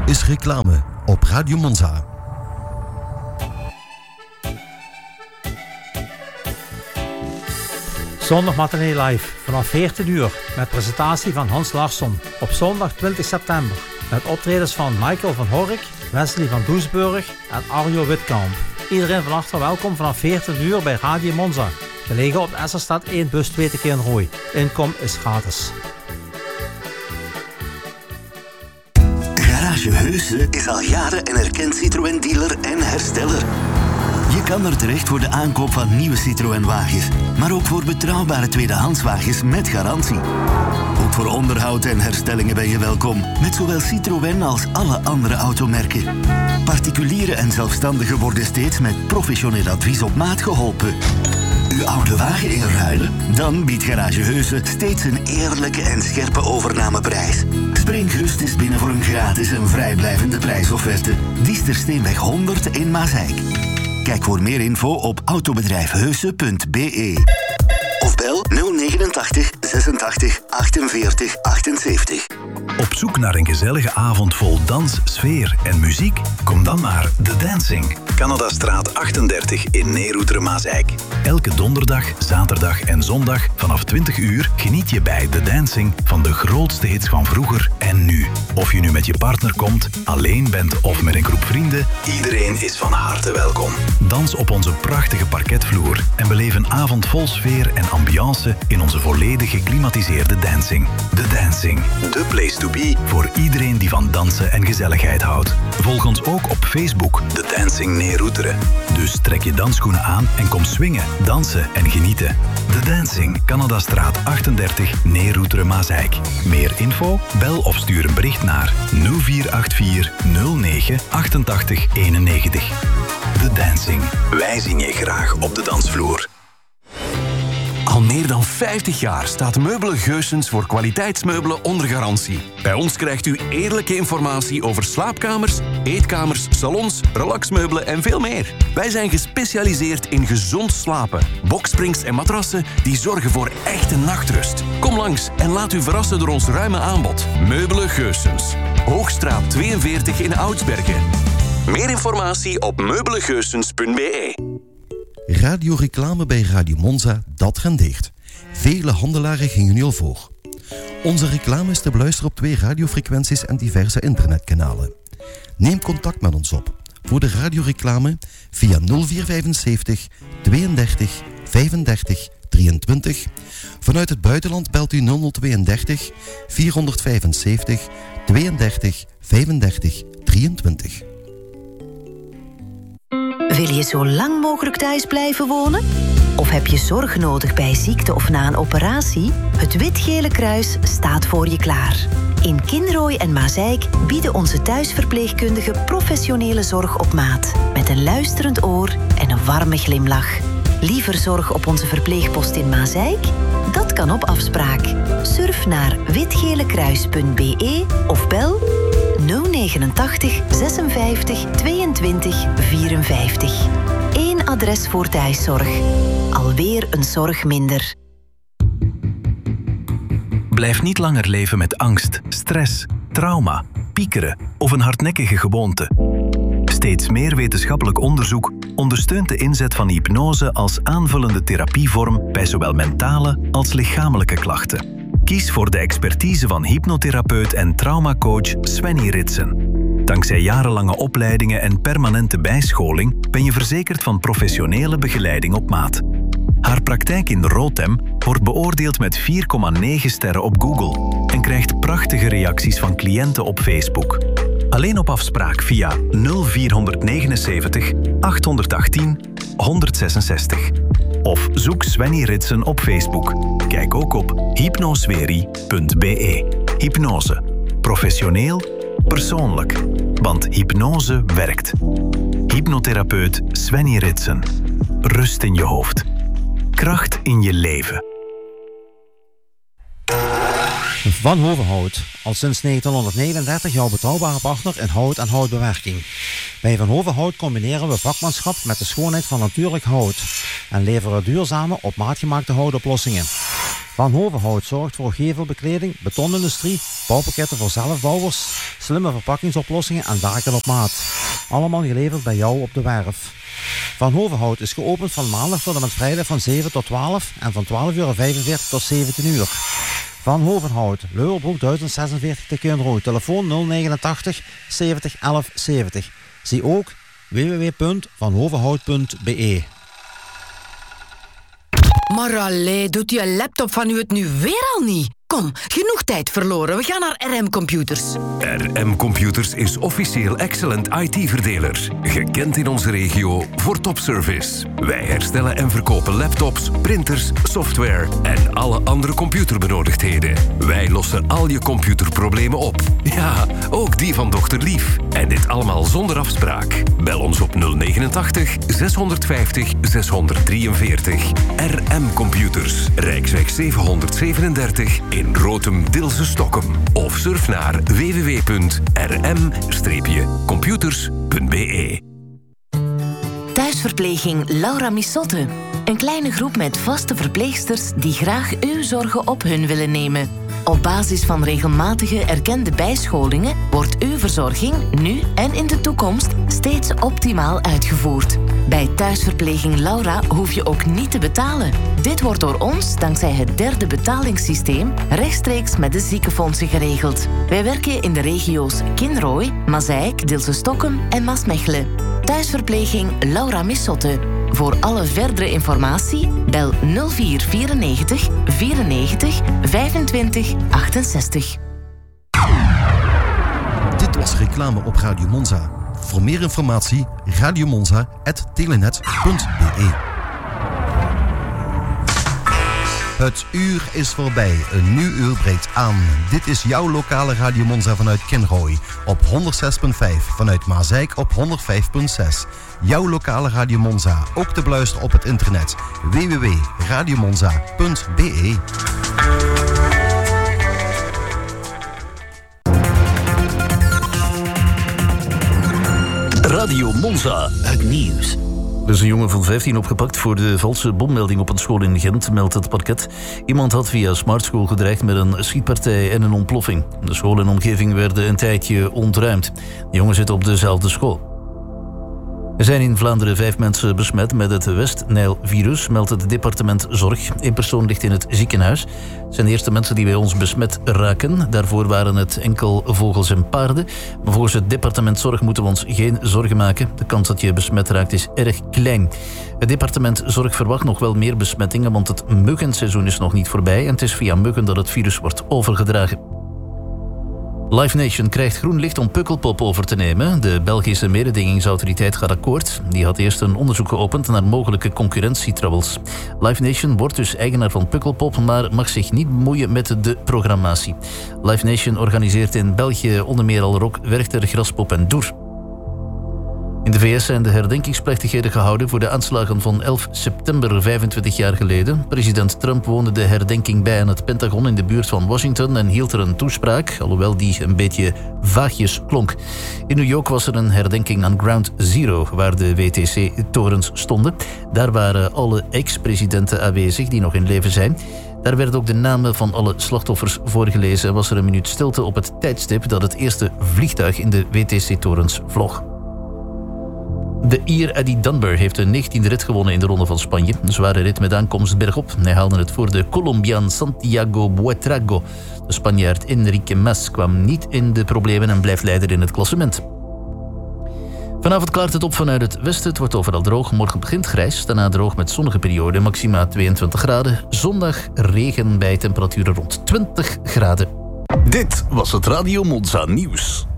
is reclame op Radio Monza. Zondag Matinee Live vanaf 14 uur met presentatie van Hans Larsson op zondag 20 september. Met optredens van Michael van Hork, Wesley van Doesburg en Arjo Witkamp. Iedereen van achter welkom vanaf 14 uur bij Radio Monza. Gelegen op de Esserstraat 1 bus 2 te Keenrooi. Inkom is gratis. Garage Heuse is al jaren een erkend Citroën-dealer en hersteller. Je kan er terecht voor de aankoop van nieuwe Citroën-wagens, maar ook voor betrouwbare tweedehandswagens met garantie. Ook voor onderhoud en herstellingen ben je welkom, met zowel Citroën als alle andere automerken. Particulieren en zelfstandigen worden steeds met professioneel advies op maat geholpen. Uw oude wagen inruilen? Dan biedt Garage Heuse steeds een eerlijke en scherpe overnameprijs. Spring gerust eens binnen voor een gratis en vrijblijvende prijsofferte. Diestersteenweg 100 in Maasijk. Kijk voor meer info op autobedrijfheuse.be of bel 089 86 48 78. Op zoek naar een gezellige avond vol dans, sfeer en muziek? Kom dan naar The Dancing. Canadastraat 38 in Neeroeter-Maasijk. Elke donderdag, zaterdag en zondag vanaf 20 uur geniet je bij The Dancing van de grootste hits van vroeger en nu. Of je nu met je partner komt, alleen bent of met een groep vrienden, iedereen is van harte welkom. Dans op onze prachtige parketvloer en beleef een avond vol sfeer en ambiance in onze volledig geklimatiseerde dancing. The Dancing, the place to be voor iedereen die van dansen en gezelligheid houdt. Volg ons ook op Facebook, The Dancing Neeroeteren. Dus trek je dansschoenen aan en kom swingen, dansen en genieten. The Dancing, Canadastraat 38, Neeroeteren-Maasijk. Meer info? Bel of stuur een bericht naar 0484 09 88 91. The Dancing. Wij zien je graag op de dansvloer. Al meer dan 50 jaar staat Meubelen Geusens voor kwaliteitsmeubelen onder garantie. Bij ons krijgt u eerlijke informatie over slaapkamers, eetkamers, salons, relaxmeubelen en veel meer. Wij zijn gespecialiseerd in gezond slapen, boksprings en matrassen die zorgen voor echte nachtrust. Kom langs en laat u verrassen door ons ruime aanbod. Meubelen Geusens. Hoogstraat 42 in Oudsbergen. Meer informatie op meubelengeusens.be. Radioreclame bij Radio Monza, dat rendeert. Vele handelaren gingen nu al voor. Onze reclame is te beluisteren op 2 radiofrequenties en diverse internetkanalen. Neem contact met ons op voor de radioreclame via 0475 32 35 23. Vanuit het buitenland belt u 0032 475 32 35 23. Wil je zo lang mogelijk thuis blijven wonen? Of heb je zorg nodig bij ziekte of na een operatie? Het Wit-Gele Kruis staat voor je klaar. In Kinrooi en Maasijk bieden onze thuisverpleegkundigen professionele zorg op maat. Met een luisterend oor en een warme glimlach. Liever zorg op onze verpleegpost in Maasijk? Dat kan op afspraak. Surf naar witgelekruis.be of bel 089 56 22 54. Eén adres voor thuiszorg. Alweer een zorg minder. Blijf niet langer leven met angst, stress, trauma, piekeren of een hardnekkige gewoonte. Steeds meer wetenschappelijk onderzoek ondersteunt de inzet van hypnose als aanvullende therapievorm bij zowel mentale als lichamelijke klachten. Kies voor de expertise van hypnotherapeut en traumacoach Svenny Ritsen. Dankzij jarenlange opleidingen en permanente bijscholing ben je verzekerd van professionele begeleiding op maat. Haar praktijk in Rotem wordt beoordeeld met 4,9 sterren op Google en krijgt prachtige reacties van cliënten op Facebook. Alleen op afspraak via 0479 818 166. Of zoek Svenny Ritsen op Facebook. Kijk ook op hypnosweri.be. Hypnose. Professioneel, persoonlijk. Want hypnose werkt. Hypnotherapeut Svenny Ritsen. Rust in je hoofd. Kracht in je leven. Van Hovenhout, al sinds 1939 jouw betrouwbare partner in hout en houtbewerking. Bij Van Hovenhout combineren we vakmanschap met de schoonheid van natuurlijk hout en leveren duurzame, op maat gemaakte houtoplossingen. Van Hovenhout zorgt voor gevelbekleding, betonindustrie, bouwpakketten voor zelfbouwers, slimme verpakkingsoplossingen en daken op maat. Allemaal geleverd bij jou op de werf. Van Hovenhout is geopend van maandag tot en met vrijdag van 7 tot 12 en van 12:45 tot 17 uur. Van Hovenhout, Leuwerbroek 1046 te Keunrooy. Telefoon 089 70 11 70. Zie ook www.vanhovenhout.be. Maar allee, doet je laptop van u het nu weer al niet? Kom, genoeg tijd verloren. We gaan naar RM Computers. RM Computers is officieel Excellent IT-verdeler. Gekend in onze regio voor topservice. Wij herstellen en verkopen laptops, printers, software en alle andere computerbenodigdheden. Wij lossen al je computerproblemen op. Ja, ook die van dokter Lief. En dit allemaal zonder afspraak. Bel ons op 089 650 643. RM Computers, Rijksweg 737 in Rotem-Dilse-Stockholm. Of surf naar www.rm-computers.be. Thuisverpleging Laura Missotte. Een kleine groep met vaste verpleegsters die graag uw zorgen op hun willen nemen. Op basis van regelmatige erkende bijscholingen wordt uw verzorging nu en in de toekomst steeds optimaal uitgevoerd. Bij Thuisverpleging Laura hoef je ook niet te betalen. Dit wordt door ons, dankzij het derde betalingssysteem, rechtstreeks met de ziekenfondsen geregeld. Wij werken in de regio's Kinrooy, Mazeik, Dilse-Stockholm en Maasmechelen. Thuisverpleging Laura Missotte. Voor alle verdere informatie bel 0494 94 25 68. Dit was reclame op Radio Monza. Voor meer informatie radiomonza@telenet.be. Het uur is voorbij. Een nieuw uur breekt aan. Dit is jouw lokale Radio Monza vanuit Kinrooy op 106.5. Vanuit Mazeik op 105.6. Jouw lokale Radio Monza. Ook te beluisteren op het internet. www.radiomonza.be. Radio Monza, het nieuws. Er is een jongen van 15 opgepakt voor de valse bommelding op een school in Gent, meldt het parket. Iemand had via Smartschool gedreigd met een schietpartij en een ontploffing. De school en omgeving werden een tijdje ontruimd. De jongen zit op dezelfde school. Er zijn in Vlaanderen 5 mensen besmet met het West-Nijl-virus, meldt het departement Zorg. 1 persoon ligt in het ziekenhuis. Het zijn de eerste mensen die bij ons besmet raken. Daarvoor waren het enkel vogels en paarden. Maar volgens het departement Zorg moeten we ons geen zorgen maken. De kans dat je besmet raakt is erg klein. Het departement Zorg verwacht nog wel meer besmettingen, want het muggenseizoen is nog niet voorbij en het is via muggen dat het virus wordt overgedragen. Live Nation krijgt groen licht om Pukkelpop over te nemen. De Belgische mededingingsautoriteit gaat akkoord. Die had eerst een onderzoek geopend naar mogelijke concurrentietroubles. Live Nation wordt dus eigenaar van Pukkelpop, maar mag zich niet bemoeien met de programmatie. Live Nation organiseert in België onder meer al rock, Werchter, Graspop en Doer. In de VS zijn de herdenkingsplechtigheden gehouden voor de aanslagen van 11 september 25 jaar geleden. President Trump woonde de herdenking bij aan het Pentagon in de buurt van Washington en hield er een toespraak, alhoewel die een beetje vaagjes klonk. In New York was er een herdenking aan Ground Zero, waar de WTC-torens stonden. Daar waren alle ex-presidenten aanwezig die nog in leven zijn. Daar werden ook de namen van alle slachtoffers voorgelezen en was er een minuut stilte op het tijdstip dat het eerste vliegtuig in de WTC-torens vloog. De Ier Eddie Dunbar heeft de 19e rit gewonnen in de Ronde van Spanje. Een zware rit met aankomst bergop. Hij haalde het voor de Colombiaan Santiago Buitrago. De Spanjaard Enrique Mas kwam niet in de problemen en blijft leider in het klassement. Vanavond klaart het op vanuit het westen. Het wordt overal droog. Morgen begint grijs. Daarna droog met zonnige periode. Maxima 22 graden. Zondag regen bij temperaturen rond 20 graden. Dit was het Radio Monza nieuws.